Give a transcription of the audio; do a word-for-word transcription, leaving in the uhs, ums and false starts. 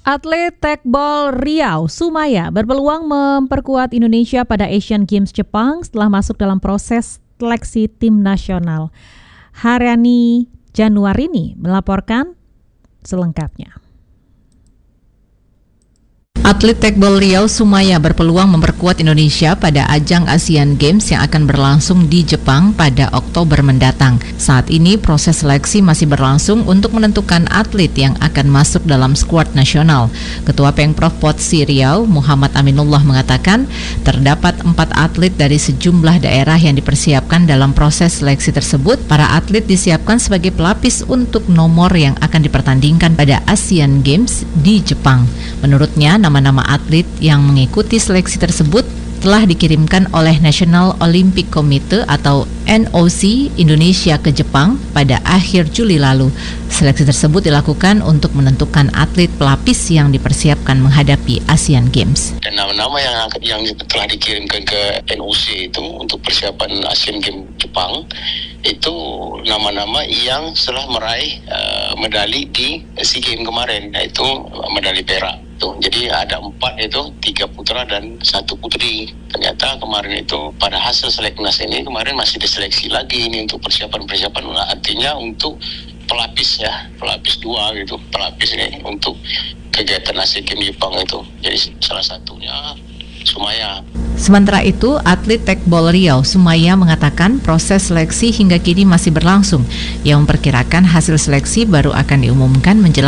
Atlet tekbol Riau, Sumaya, berpeluang memperkuat Indonesia pada Asian Games Jepang setelah masuk dalam proses seleksi tim nasional. Haryani Januarini melaporkan selengkapnya. Atlet tekbol Riau Sumaya berpeluang memperkuat Indonesia pada ajang Asian Games yang akan berlangsung di Jepang pada Oktober mendatang. Saat ini proses seleksi masih berlangsung untuk menentukan atlet yang akan masuk dalam skuad nasional. Ketua Pengprov Potsi Riau, Muhammad Aminullah, mengatakan terdapat empat atlet dari sejumlah daerah yang dipersiapkan dalam proses seleksi tersebut. Para atlet disiapkan sebagai pelapis untuk nomor yang akan dipertandingkan pada Asian Games di Jepang. Menurutnya, nama-nama atlet yang mengikuti seleksi tersebut telah dikirimkan oleh National Olympic Committee atau N O C Indonesia ke Jepang pada akhir Juli lalu. Seleksi tersebut dilakukan untuk menentukan atlet pelapis yang dipersiapkan menghadapi Asian Games. Dan nama-nama yang yang telah dikirimkan ke N O C itu untuk persiapan Asian Games Jepang itu nama-nama yang telah meraih uh, medali di SEA Games kemarin, yaitu medali perak. Tuh, jadi ada empat itu, tiga putra dan satu putri. Ternyata kemarin itu pada hasil seleknas ini kemarin masih diseleksi lagi ini untuk persiapan-persiapan. Artinya untuk pelapis ya, pelapis dua gitu, pelapis ini untuk kegiatan Asian Games Jepang itu. Jadi salah satunya Sumaya. Sementara itu, atlet tekbol Riau Sumaya mengatakan proses seleksi hingga kini masih berlangsung. Ia memperkirakan hasil seleksi baru akan diumumkan menjelang